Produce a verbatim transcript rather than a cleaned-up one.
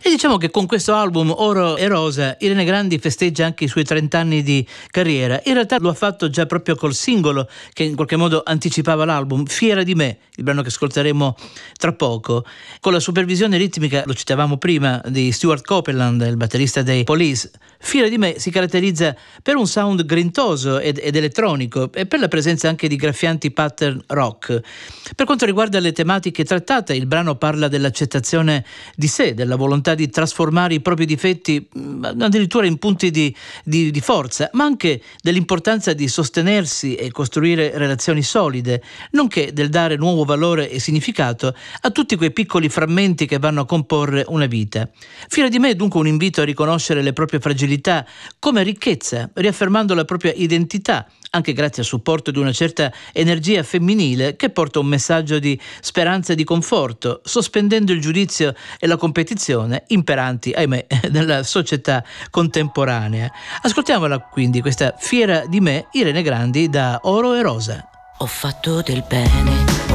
E diciamo che con questo album Oro e Rosa Irene Grandi festeggia anche i suoi trenta anni di carriera. In realtà lo ha fatto già proprio col singolo che in qualche modo anticipava l'album, Fiera di me, il brano che ascolteremo tra poco, con la supervisione ritmica, lo citavamo prima, di Stuart Copeland, il batterista dei Police. Fiera di me si caratterizza per un sound grintoso ed, ed elettronico e per la presenza anche di graffianti pattern rock. Per quanto riguarda le tematiche trattate, il brano parla dell'accettazione di sé, della volontà di trasformare i propri difetti addirittura in punti di, di, di forza, ma anche dell'importanza di sostenersi e costruire relazioni solide, nonché del dare nuovo valore e significato a tutti quei piccoli frammenti che vanno a comporre una vita. Fiera di me è dunque un invito a riconoscere le proprie fragilità come ricchezza, riaffermando la propria identità, anche grazie al supporto di una certa energia femminile che porta un messaggio di speranza e di conforto, sospendendo il giudizio e la competizione imperanti, ahimè, nella società contemporanea. Ascoltiamola quindi, questa Fiera di me, Irene Grandi, da Oro e Rosa. Ho fatto del bene